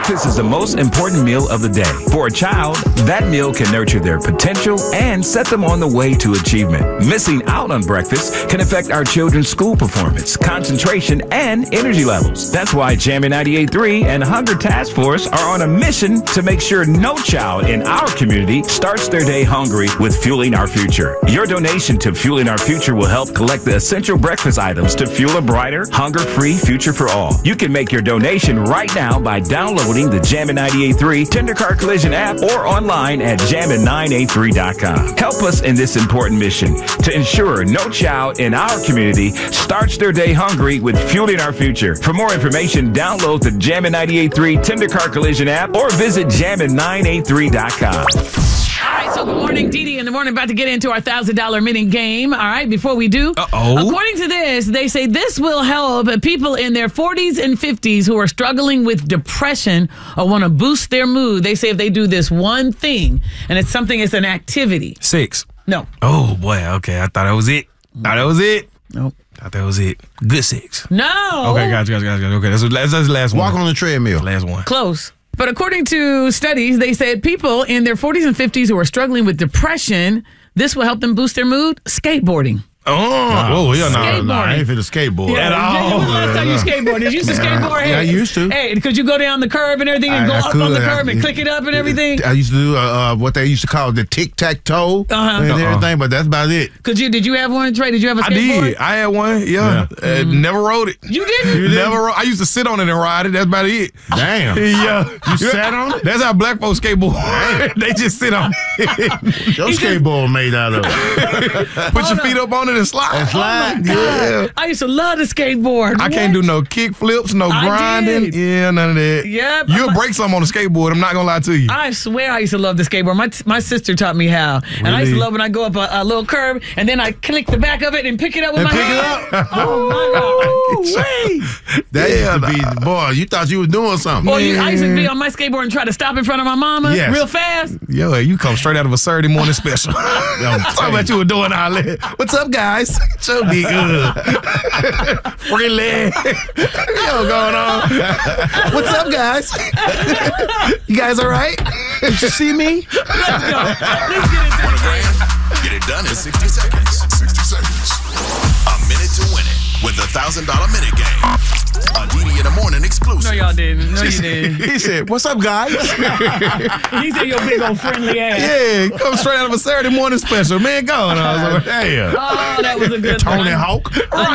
Breakfast is the most important meal of the day. For a child, that meal can nurture their potential and set them on the way to achievement. Missing out on breakfast can affect our children's school performance, concentration, and energy levels. That's why Jammin' 98.3 and Hunger Task Force are on a mission to make sure no child in our community starts their day hungry with Fueling Our Future. Your donation to Fueling Our Future will help collect the essential breakfast items to fuel a brighter, hunger-free future for all. You can make your donation right now by downloading the Jammin' 98.3 Tender Car Collision app or online at jammin983.com. Help us in this important mission to ensure no child in our community starts their day hungry with Fueling Our Future. For more information, download the Jammin' 98.3 Tender Car Collision app or visit jammin983.com. All right, so good morning, Dee in the morning. About to get into our $1,000 minute game. All right, before we do, according to this, they say this will help people in their 40s and 50s who are struggling with depression or want to boost their mood. They say if they do this one thing, and it's an activity. Sex. No. Oh, boy. Okay, I thought that was it. Nope. Thought that was it. Good sex. No. Okay, gotcha. Okay, that's the last one. Walk on the treadmill. Last one. Close. But according to studies, they said people in their 40s and 50s who are struggling with depression, this will help them boost their mood. Skateboarding. Oh, yeah, no, I ain't fit to skateboard at all. When last time you skateboarded? Did you used to skateboard? Yeah, I used to. Hey, could you go down the curb and everything and go up on the curb and click it up and everything? I used to do what they used to call the tic-tac-toe and everything, but that's about it. Did you have one, Trey? Did you have a skateboard? I did. I had one, yeah. Never rode it. You didn't? Never rode. I used to sit on it and ride it. That's about it. Damn. Yeah. You sat on it? That's how black folks skateboard. They just sit on it. Your skateboard made out of Put your feet up on it and slide. Oh my God. Yeah. I used to love the skateboard. I can't do no kick flips, no grinding. Yeah, none of that. Yep. You'll break something on the skateboard. I'm not going to lie to you. I swear I used to love the skateboard. My sister taught me how. Really? And I used to love when I go up a little curb and then I click the back of it and pick it up with my hand. Oh my God. That used to be, boy, you thought you was doing something. Or I used to be on my skateboard and try to stop in front of my mama real fast. Yo, you come straight out of a Saturday morning special. Talk about you were doing all that. What's up, guys? So be good. Really? Yo, going on? What's up, guys? You guys all right? Did you see me? Let's go. Let's get into it. Get it done in 60 seconds. 60 seconds. A minute to win it with the $1,000 minute game. A Dee in the morning exclusive. No, y'all didn't. No, you didn't. He said, "What's up, guys?" He said, "Your big old friendly ass." Yeah, come straight out of a Saturday morning special. Man, go on. I was like, damn. Oh, that was a good Tony Hawk.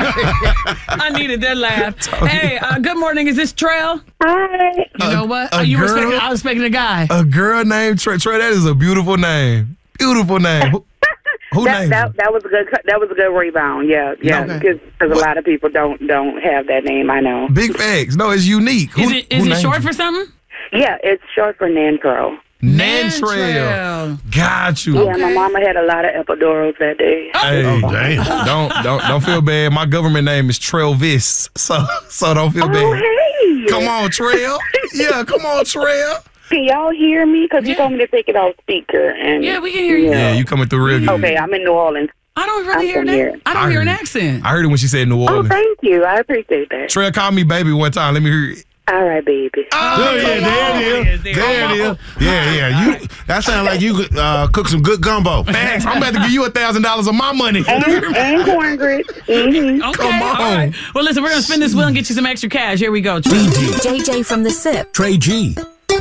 I needed that laugh. Hey, good morning. Is this Trail? Hi. You know what? I was expecting a guy. A girl named Trey. Trey, that is a beautiful name. Beautiful name. Who named that was a good. That was a good rebound. Yeah, because a lot of people don't have that name. I know. Big facts. No, it's unique. Is it short for something? Yeah, it's short for Nantrail. Nantrail. Got you. Yeah, my mama had a lot of epidurals that day. Hey, damn. Don't feel bad. My government name is Trailvis, so don't feel bad. Hey. Come on, Trail. Yeah, come on, Trail. Can y'all hear me? Because you told me to take it off speaker. And yeah, we can hear you. Yeah, you coming through real good. Okay, I'm in New Orleans. I don't really hear that. I don't hear an accent. I heard it when she said New Orleans. Oh, thank you. I appreciate that. Trail called me baby one time. Let me hear it. All right, baby. Oh, yeah, there it is. Yeah. That sounds like you cook some good gumbo. Thanks. I'm about to give you $1,000 of my money. And corn grits. Mm-hmm. Okay, come on. Right. Well, listen, we're going to spin this wheel and get you some extra cash. Here we go. JJ from the SIP. Trey G.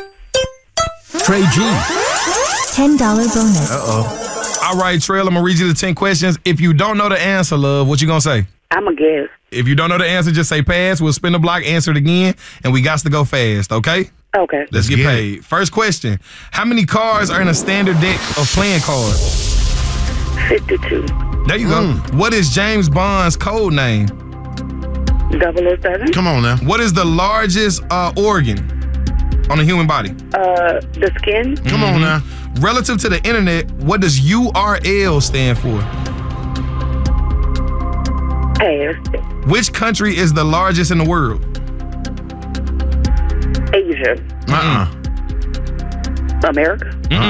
Trey G. $10 bonus. All right, Trail, I'm going to read you the 10 questions. If you don't know the answer, love, what you going to say? I'm a guess. If you don't know the answer, just say pass. We'll spin the block, answer it again, and we got to go fast, okay? Okay. Let's get paid. First question. How many cards are in a standard deck of playing cards? 52. There you go. What is James Bond's code name? 007. Come on now. What is the largest organ on a human body? The skin. Come on now. Relative to the internet, what does URL stand for? Pass. Which country is the largest in the world? Asia. America.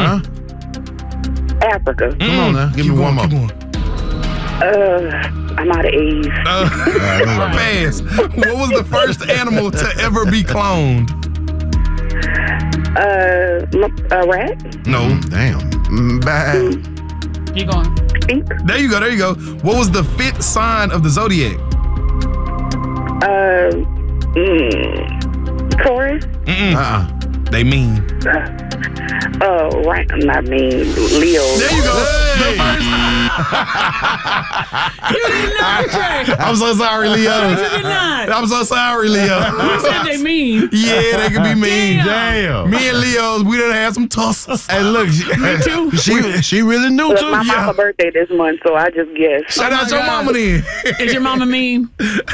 Africa. Come on now. Give me one more. I'm out of A's. Pass. What was the first animal to ever be cloned? A rat? No. Damn. Bad. Keep going. Skink? There you go. What was the 5th sign of the zodiac? Taurus? They mean. Right. I mean, Leo. There you go. You did not, Trey. I'm so sorry, Leo. You did not. I'm so sorry, Leo. You said they mean. Yeah, they can be mean. Damn. Me and Leo's, we done had some tussles. Hey, look. Me too. She really knew, Look, too. my mama's birthday this month, so I just guessed. Shout out your God. mama then. Is your mama mean?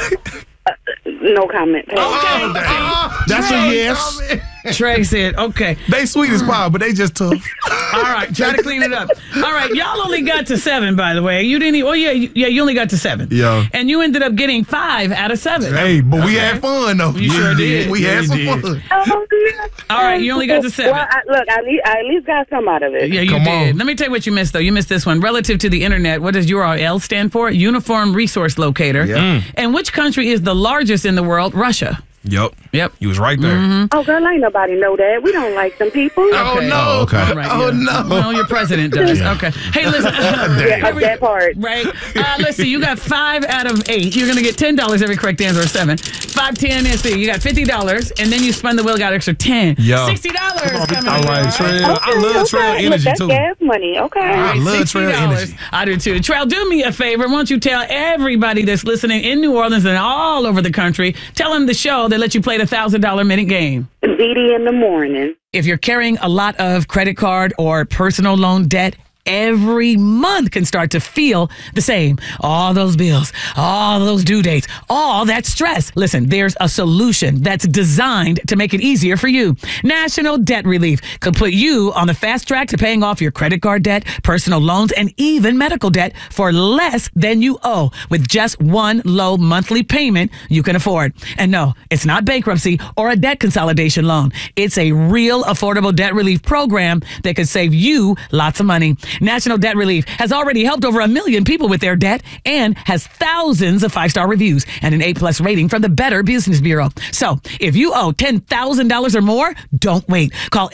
No comment. Okay. That's a yes. Trey said, okay. They sweet as pie, but they just tough. All right, try to clean it up. All right, y'all only got to 7, by the way. You didn't. You only got to 7. Yeah. And you ended up getting 5 out of 7. Hey, but we had fun though. You sure did. We had some fun. All right, you only got to 7. Well, I at least got some out of it. Yeah, you Come did. on. Let me tell you what you missed, though. You missed this one. Relative to the internet, what does URL stand for? Uniform Resource Locator. Yeah. And which country is the largest in the world? Russia. Yep. Yep. You was right there. Oh, girl, ain't nobody know that. We don't like them people. Oh, Okay. no. Oh, okay. All right, Oh, yeah. no. Well, your president does. Okay. Hey, listen. Yeah, that part. Right. Let's see. You got 5 out of 8. You're going to get $10 every correct answer or 7. 5, 10, let's see. You got $50, and then you spun the wheel, got extra 10. Yo. $60 coming All in, right, Trey. right? I love Trail Look, Energy that's too. gas money. Okay. I love Trail Energy. I do too. Trail, do me a favor. Why don't you tell everybody that's listening in New Orleans and all over the country, tell them the show that lets you play the $1,000 minute game. DD in the morning. If you're carrying a lot of credit card or personal loan debt, every month can start to feel the same. All those bills, all those due dates, all that stress. Listen, there's a solution that's designed to make it easier for you. National Debt Relief could put you on the fast track to paying off your credit card debt, personal loans, and even medical debt for less than you owe with just one low monthly payment you can afford. And no, it's not bankruptcy or a debt consolidation loan. It's a real affordable debt relief program that could save you lots of money. National Debt Relief has already helped over 1 million people with their debt and has thousands of 5-star reviews and an A+ rating from the Better Business Bureau. So if you owe $10,000 or more, don't wait. Call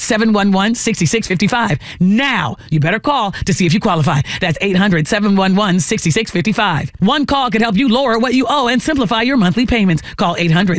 800-711-6655. Now, you better call to see if you qualify. That's 800-711-6655. One call could help you lower what you owe and simplify your monthly payments. Call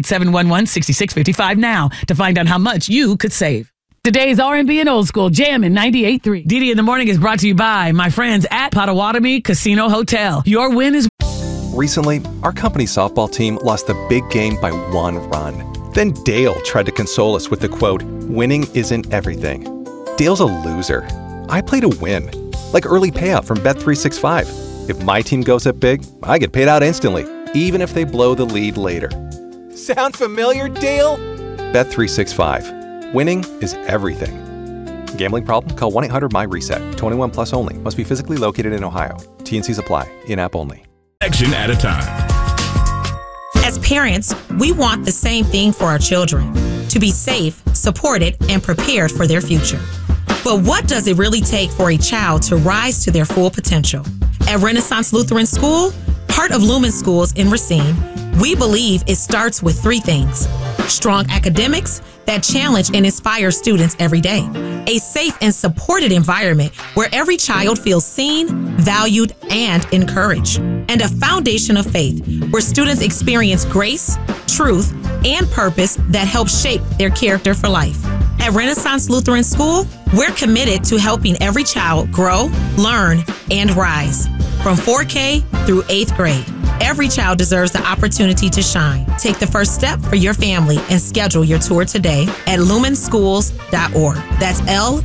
800-711-6655 now to find out how much you could save. Today's R&B and Old School Jam in 98.3. DD in the Morning is brought to you by my friends at Potawatomi Casino Hotel. Your win is... Recently, our company's softball team lost the big game by 1 run. Then Dale tried to console us with the quote, "Winning isn't everything." Dale's a loser. I play to win. Like early payout from Bet365. If my team goes up big, I get paid out instantly, even if they blow the lead later. Sound familiar, Dale? Bet365. Winning is everything. Gambling problem? Call 1-800-MY-RESET. 21 plus only. Must be physically located in Ohio. T&Cs apply. In-app only. Action at a time. As parents, we want the same thing for our children, to be safe, supported, and prepared for their future. But what does it really take for a child to rise to their full potential? At Renaissance Lutheran School, part of Lumen Schools in Racine, we believe it starts with 3 things: strong academics that challenge and inspire students every day, a safe and supported environment where every child feels seen, valued, and encouraged, and a foundation of faith where students experience grace, truth, and purpose that helps shape their character for life. At Renaissance Lutheran School, we're committed to helping every child grow, learn, and rise. From 4K through 8th grade, every child deserves the opportunity to shine. Take the first step for your family and schedule your tour today at lumenschools.org. That's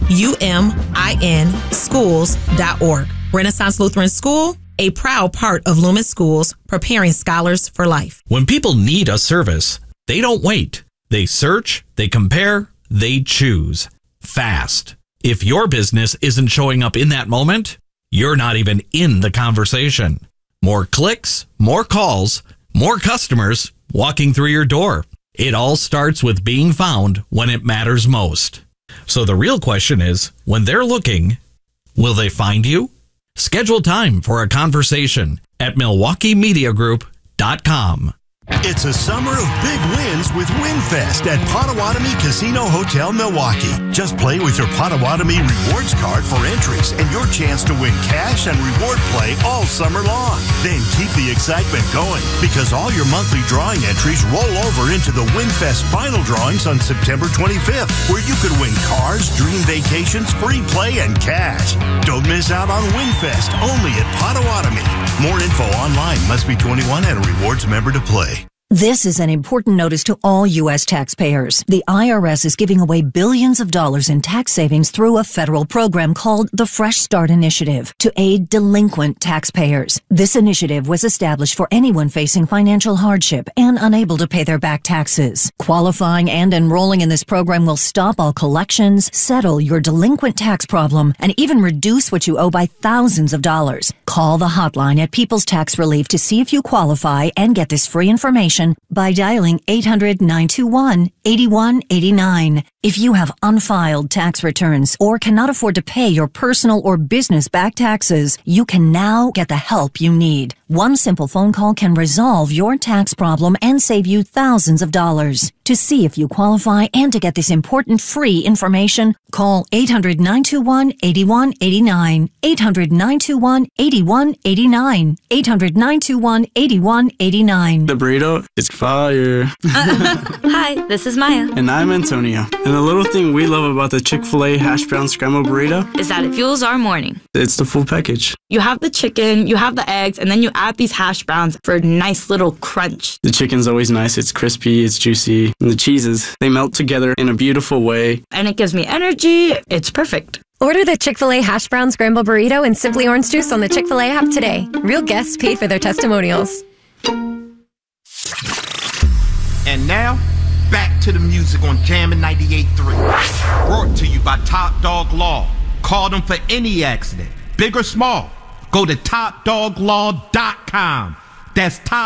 LUMIN schools.org. Renaissance Lutheran School, a proud part of Lumen Schools, preparing scholars for life. When people need a service, they don't wait. They search, they compare, they choose. Fast. If your business isn't showing up in that moment, you're not even in the conversation. More clicks, more calls, more customers walking through your door. It all starts with being found when it matters most. So the real question is, when they're looking, will they find you? Schedule time for a conversation at MilwaukeeMediaGroup.com. It's a summer of big wins with WinFest at Potawatomi Casino Hotel, Milwaukee. Just play with your Potawatomi Rewards card for entries and your chance to win cash and reward play all summer long. Then keep the excitement going because all your monthly drawing entries roll over into the WinFest final drawings on September 25th, where you could win cars, dream vacations, free play, and cash. Don't miss out on WinFest, only at Potawatomi. More info online. Must be 21 and a rewards member to play. This is an important notice to all U.S. taxpayers. The IRS is giving away billions of dollars in tax savings through a federal program called the Fresh Start Initiative to aid delinquent taxpayers. This initiative was established for anyone facing financial hardship and unable to pay their back taxes. Qualifying and enrolling in this program will stop all collections, settle your delinquent tax problem, and even reduce what you owe by thousands of dollars. Call the hotline at People's Tax Relief to see if you qualify and get this free information by dialing 800-921-8189. If you have unfiled tax returns or cannot afford to pay your personal or business back taxes, you can now get the help you need. One simple phone call can resolve your tax problem and save you thousands of dollars. To see if you qualify and to get this important free information, call 800-921-8189. 800-921-8189. 800-921-8189. The burrito is fire. Hi, this is Maya. And I'm Antonio. And the little thing we love about the Chick-fil-A hash brown scrambled burrito is that it fuels our morning. It's the full package. You have the chicken, you have the eggs, and then you add these hash browns for a nice little crunch. The chicken's always nice. It's crispy, it's juicy. And the cheeses, they melt together in a beautiful way. And it gives me energy. It's perfect. Order the Chick-fil-A hash brown scrambled burrito and Simply Orange Juice on the Chick-fil-A app today. Real guests pay for their testimonials. And now, back to the music on Jammin' 98.3. Brought to you by Top Dog Law. Call them for any accident, big or small. Go to TopDogLaw.com. That's Top